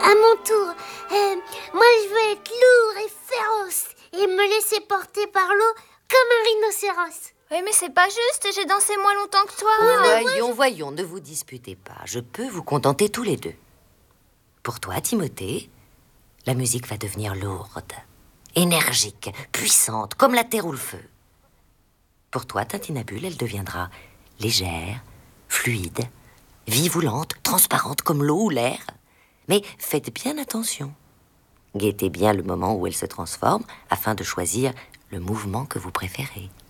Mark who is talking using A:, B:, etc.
A: À mon tour, moi je veux être lourd et féroce et me laisser porter par l'eau comme un rhinocéros.
B: Oui, mais c'est pas juste, j'ai dansé moins longtemps que toi.
C: Voyons, ne vous disputez pas. Je peux vous contenter tous les deux. Pour toi, Timothée, la musique va devenir lourde, énergique, puissante, comme la terre ou le feu. Pour toi, Tintinabule, elle deviendra légère, fluide, vivoulante, transparente comme l'eau ou l'air. Mais faites bien attention. Guettez bien le moment où elle se transforme afin de choisir le mouvement que vous préférez.